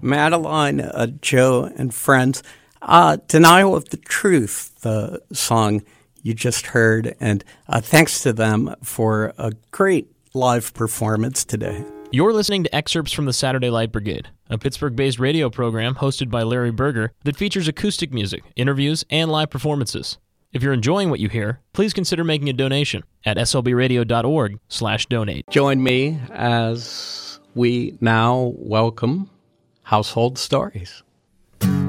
Madeline, Joe, and friends. Denial of the Truth, the song you just heard, and thanks to them for a great live performance today. You're listening to excerpts from the Saturday Light Brigade, a Pittsburgh-based radio program hosted by Larry Berger that features acoustic music, interviews, and live performances. If you're enjoying what you hear, please consider making a donation at slbradio.org/donate. Join me as we now welcome Household Stories.